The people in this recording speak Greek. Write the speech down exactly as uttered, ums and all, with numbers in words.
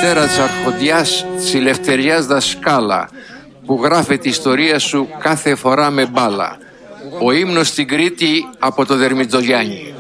μητέρα της αρχοντιάς, της ελευθεριάς δασκάλα, που γράφει τη ιστορία σου κάθε φορά με μπάλα. Ο ύμνος στην Κρήτη από το Δερμητζογιάννη.